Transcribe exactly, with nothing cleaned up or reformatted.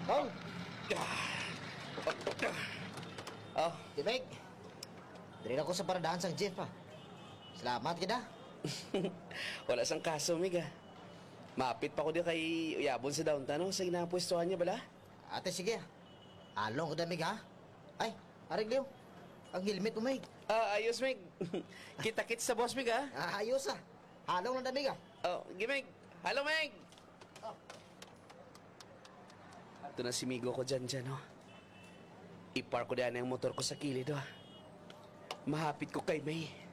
Kong! Oh, Timig! Dali ako sa paradahan sang jeep pa. Salamat kita. wala sang kaso, Mig, ah. Mapit pa ko di kay Uyabon sa downtown, no? Sa ginapwestuhan niya, bala? Ate, sige. Along ko damig ha. Ay, arig Leo. Ang helmet mo, Mig. Ah, ayos, Mig. Kita-kits sa boss, Mig, ah. Ah, ayos ah. Halong ng damig ah. Oh, Gimig. Hello, Meg. Oh. Ito na si Migo ko dyan, dyan, oh. Ipark ko dyan ang motor ko sa kilid, oh. Mahapit ko kay May.